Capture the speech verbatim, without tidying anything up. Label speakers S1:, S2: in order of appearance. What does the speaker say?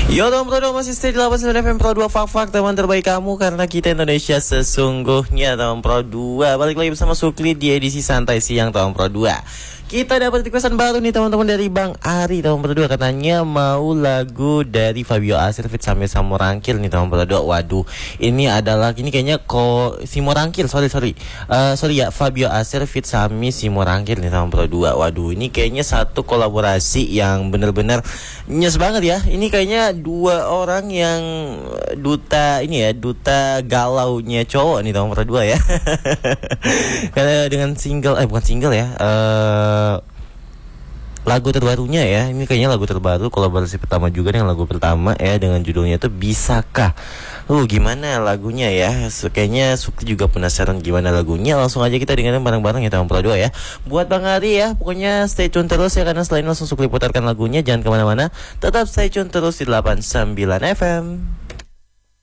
S1: Yo teman Pro dua masih stay di delapan puluh sembilan F M Pro dua Fak-Fak, teman terbaik kamu karena kita Indonesia sesungguhnya. Teman Pro dua balik lagi bersama Sukli di edisi santai siang teman Pro dua. Kita dapat requestan baru nih teman-teman dari Bang Ari teman Pro dua, katanya mau lagu dari Fabio Asir feat sampai Samo Rangkil nih teman Pro dua. Waduh, ini adalah ini kayaknya ko Simo Rangkil, sorry sorry uh, sorry ya Fabio Asir feat Sami Simo Rangkil nih teman Pro dua. Waduh, ini kayaknya satu kolaborasi yang bener-bener nyes banget ya. Ini kayaknya dua orang yang duta ini ya, duta galaunya cowok nih teman Pro dua ya. Karena dengan single eh bukan single ya, uh, lagu terbarunya ya. Ini kayaknya lagu terbaru, kolaborasi pertama juga dengan lagu pertama ya, dengan judulnya itu Bisakah. Uh, gimana lagunya ya? So, kayaknya Sukti juga penasaran gimana lagunya. Langsung aja kita dengerin bareng-bareng ya teman Pro dua ya. Buat Bang Ari ya, pokoknya stay tune terus ya, karena selain langsung Sukti putarkan lagunya, jangan kemana-mana. Tetap stay tune terus di delapan puluh sembilan F M.